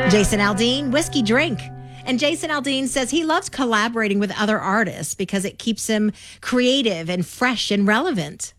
Jason Aldean, Whiskey Drink. And Jason Aldean says he loves collaborating with other artists because it keeps him creative and fresh and relevant.